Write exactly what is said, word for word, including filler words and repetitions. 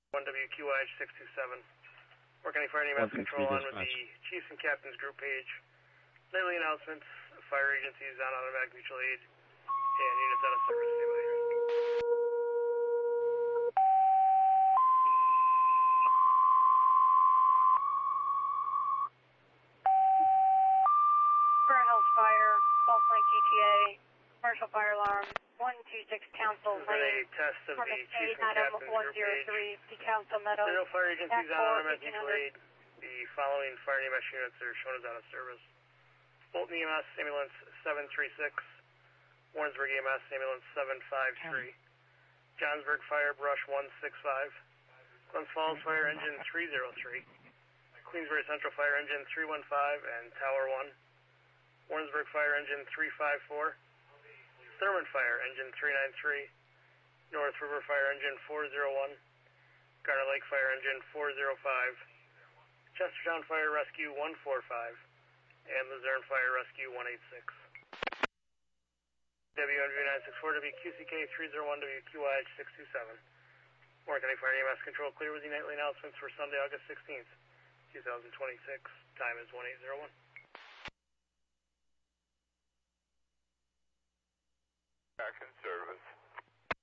one W Q I H six two seven. Orange County Fire E M S Control on with the Chiefs and Captains group page. Nightly announcements, fire agencies on automatic mutual aid, and units out of service simulator. Burr Hills Fire, False Lake G T A, commercial fire alarm, one two six Council A Lane, test of the Chiefs and Item Captains one group zero page. three, the Council Meadows. There are no fire agencies on four, automatic mutual aid. The following fire E M S units are shown as out of service. Bolton E M S, ambulance seven three six. Warrensburg E M S, ambulance seven five three. Johnsburg Fire, brush one six five. Glens Falls Fire, engine three zero three. Queensbury Central Fire, engine three one five and Tower one. Warrensburg Fire, engine three five four. Thurman Fire, engine three nine three. North River Fire, engine four zero one. Garnet Lake Fire, engine four zero five. Chestertown Fire Rescue one four five. And Luzerne Fire Rescue one eight six. W N V nine six four, W Q C K three zero one, W Q I H six two seven. Orange County Fire E M S Control clear with the nightly announcements for Sunday, August sixteenth, two thousand twenty-six. Time is one eight zero one. Back in service.